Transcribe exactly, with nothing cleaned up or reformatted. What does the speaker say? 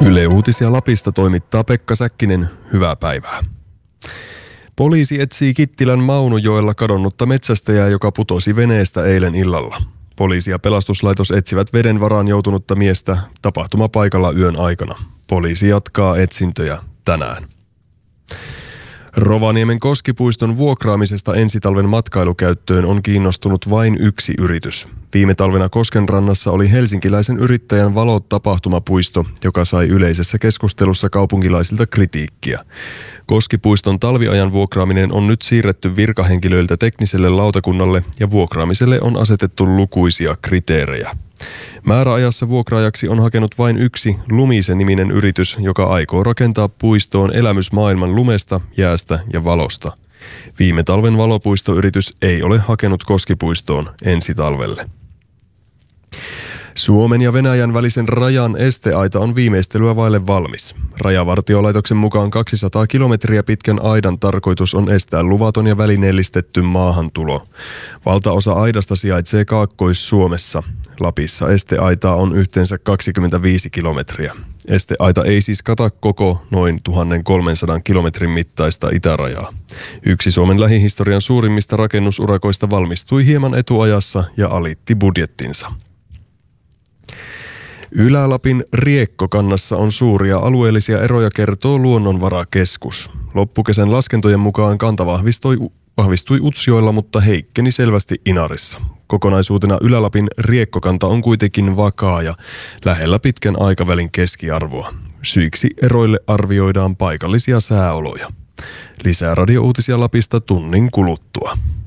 Yle Uutisia Lapista toimittaa Pekka Säkkinen. Hyvää päivää. Poliisi etsii Kittilän Maunujoella kadonnutta metsästäjää, joka putosi veneestä eilen illalla. Poliisi ja pelastuslaitos etsivät veden varaan joutunutta miestä tapahtumapaikalla yön aikana. Poliisi jatkaa etsintöjä tänään. Rovaniemen Koskipuiston vuokraamisesta ensitalven matkailukäyttöön on kiinnostunut vain yksi yritys. Viime talvena Koskenrannassa oli helsinkiläisen yrittäjän Valot-tapahtumapuisto, joka sai yleisessä keskustelussa kaupunkilaisilta kritiikkiä. Koskipuiston talviajan vuokraaminen on nyt siirretty virkahenkilöiltä tekniselle lautakunnalle ja vuokraamiselle on asetettu lukuisia kriteerejä. Määräajassa vuokraajaksi on hakenut vain yksi Lumisen-niminen yritys, joka aikoo rakentaa puistoon elämysmaailman lumesta, jäästä ja valosta. Viime talven valopuistoyritys ei ole hakenut Koskipuistoon ensi talvelle. Suomen ja Venäjän välisen rajan esteaita on viimeistelyä vaille valmis. Rajavartiolaitoksen mukaan kaksisataa kilometriä pitkän aidan tarkoitus on estää luvaton ja välineellistetty maahantulo. Valtaosa aidasta sijaitsee Kaakkois-Suomessa. Lapissa esteaitaa on yhteensä kaksikymmentäviisi kilometriä. Esteaita ei siis kata koko noin tuhatkolmesataa kilometrin mittaista itärajaa. Yksi Suomen lähihistorian suurimmista rakennusurakoista valmistui hieman etuajassa ja alitti budjettinsa. Ylä-Lapin Riekkokannassa on suuria alueellisia eroja, kertoo Luonnonvarakeskus. Loppukesän laskentojen mukaan kanta vahvistui, vahvistui Utsjoella, mutta heikkeni selvästi Inarissa. Kokonaisuutena Ylä-Lapin Riekkokanta on kuitenkin vakaa ja lähellä pitkän aikavälin keskiarvoa. Syiksi eroille arvioidaan paikallisia sääoloja. Lisää radiouutisia Lapista tunnin kuluttua.